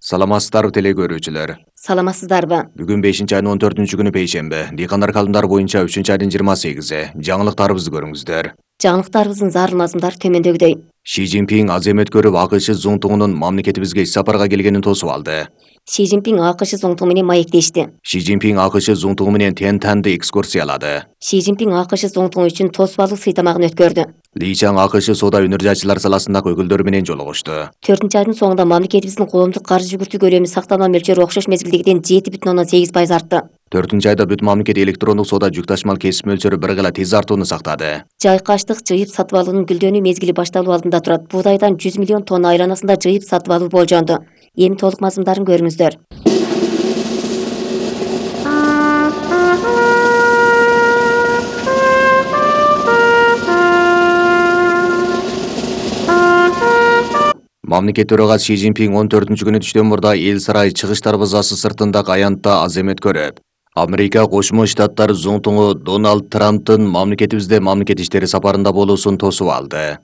Саламатсыздарбы теле көрүүчүлөр. Саламатсыздарбы? Бүгүн 5-айдын 14-күнү пейшемби. Дыйкандар калымдар боюнча 3-айдын 28-и. Жаңылыктарыбызды көрүңүздөр. Жаңылыктарыбыздын зарыл мазмундары төмөндөгүдөй. Ши Цзиньпин аз эмет көрүп АКШ Зуңтуңунун мамлекетибизге иш сапарга келгенин тосуп алды. Ши Цзиньпин АКШ Зуңтуң менен маектешти. Ши Цзиньпин АКШ Зуңтуң менен тен-танды экскурсиялады. Ши Цзиньпин АКШ Зуңтуң үчүн тосуп алуу сыйтамагын өткөрдү. Ли Чаң АКШ соода өнөр жайчылар саласындагы өкүлдөрү менен жолугушту. 4-айдын соңунда мамлекетибиздин коомдук каржы жүгүртүү көлөмү сакталма мөлчөрү окшош мезгилдегиден 7,8% артты. 4-айда бүт мамлекет электрондук соода жүк ташмал кесип мөлчөрү бир гана тез артууну сактады. Жайкаштык жыйып сатып алуунун гүлдөнүү мезгили башталуу алдында турат. Буудайдан 100 миллион тонна айланасында жыйып сатып алуу болжонду. Эми толук мазмундарын көрүңүздөр. Мамлекет төрагасы Ши Цзиньпин 14-күнү түштөн мурда эл сарайы чыгыш дарбазасы сыртындагы аянтта аз эмет көрүп, Америка Кошмо Штаттары Зуңтуңу Дональд Трамптын мамлекетибизде мамлекет иштери сапарында болуусун тосуп алды.